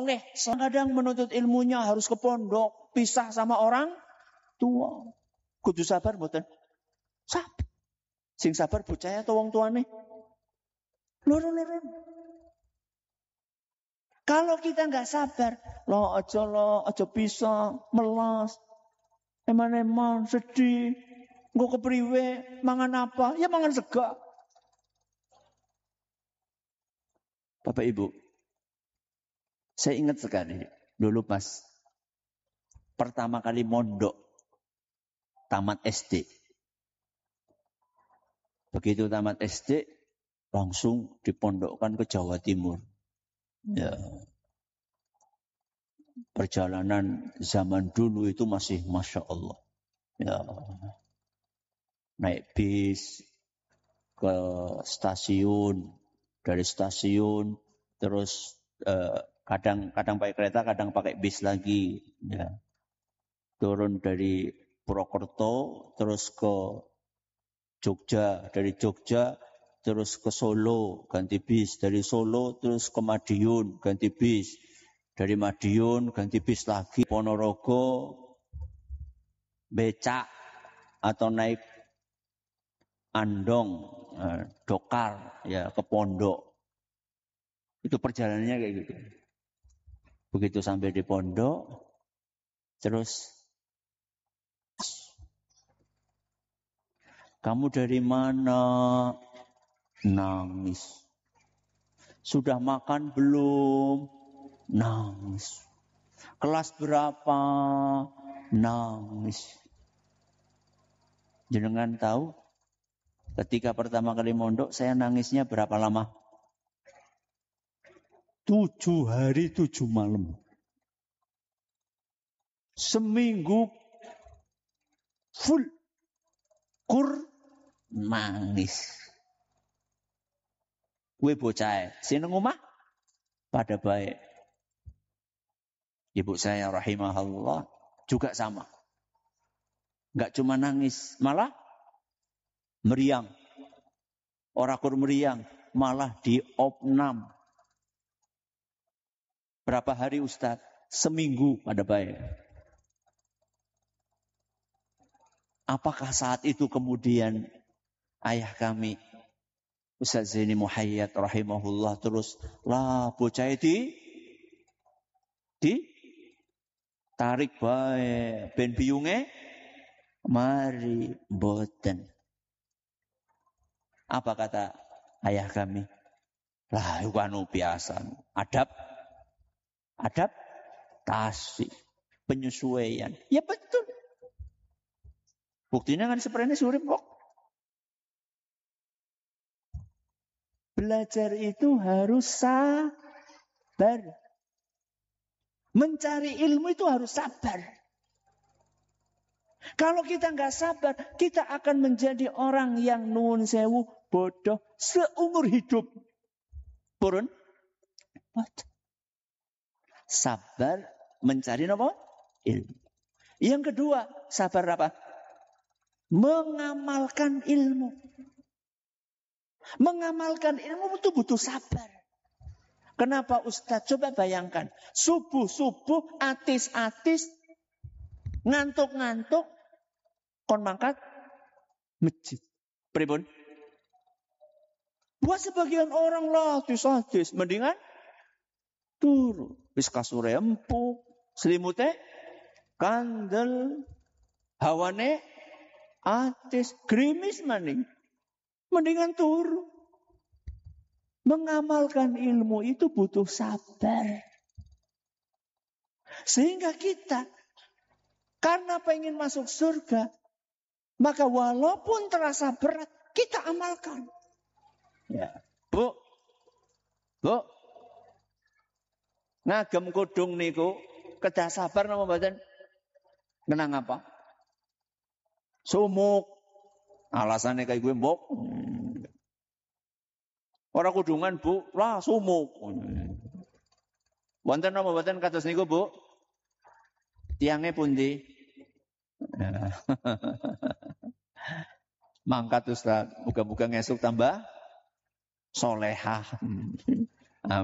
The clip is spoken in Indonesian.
soleh. Kadang menuntut ilmunya harus ke pondok, pisah sama orang tua. Kudu sabar mboten? Sabar. Sing sabar bocah atau wong tuane? Loro-loro. Kalau kita nggak sabar, lo, aja bisa melas. Eman-eman sedih. Engko kepriwe, mangan apa? Ya mangan sega. Bapak Ibu, saya ingat sekali dulu pas pertama kali mondok tamat SD. Begitu tamat SD langsung dipondokkan ke Jawa Timur. Ya. Perjalanan zaman dulu itu masih Masya Allah. Ya. Naik bis ke stasiun, dari stasiun terus kadang pakai kereta, kadang pakai bis lagi. Ya. Turun dari Purwokerto terus ke Jogja, dari Jogja terus ke Solo ganti bis, dari Solo terus ke Madiun ganti bis, dari Madiun ganti bis lagi Ponorogo becak atau naik andong dokar ya ke pondok. Itu perjalanannya kayak gitu. Begitu sampai di pondok terus, kamu dari mana? Nangis. Sudah makan belum? Nangis. Kelas berapa? Nangis. Jenengan tahu ketika pertama kali mondok saya nangisnya berapa lama? 7 hari 7 malam. Seminggu full nangis. Gue bocah, seneng omah pada baik. Ibu saya rahimahullah juga sama. Enggak cuma nangis, malah meriang. Ora kur meriang, malah diopnam. Berapa hari Ustaz? Seminggu pada baik. Apakah saat itu kemudian ayah kami Ustaz Zaini Muhayyad rahimahullah terus lah bocah di tarik bae ben biyunge mari boten. Apa kata ayah kami? Lah iku biasa. Adaptasi, penyesuaian. Ya betul. Buktinya kan seperti ini surip kok. Belajar itu harus sabar. Mencari ilmu itu harus sabar. Kalau kita nggak sabar, kita akan menjadi orang yang nuwun sewu, bodoh seumur hidup. Purun? Sabar mencari apa? Ilmu. Yang kedua, sabar apa? Mengamalkan ilmu. Mengamalkan ilmu itu butuh sabar. Kenapa Ustaz? Coba bayangkan. Subuh-subuh, atis-atis, ngantuk-ngantuk, kon mangkat masjid. Pripun? Buat sebagian orang lah, atis-atis. Mendingan turu. Wis kasure empuk, selimutnya kandel, hawane atis, gerimis maning. Mendingan turu. Mengamalkan ilmu itu butuh sabar. Sehingga kita, karena pengen masuk surga, maka walaupun terasa berat, kita amalkan. Ya, Bu, ngagem kudung niku, kedah sabar nama badan. Kenang apa? Sumuk. Alasannya kayak gue mbok. Orang kudungan Bu, lah sumuk. Wonten napa mboten kados niku Bu? Tiange pundi? Mangkat Ustaz, muga-muga ngesuk tambah solehah.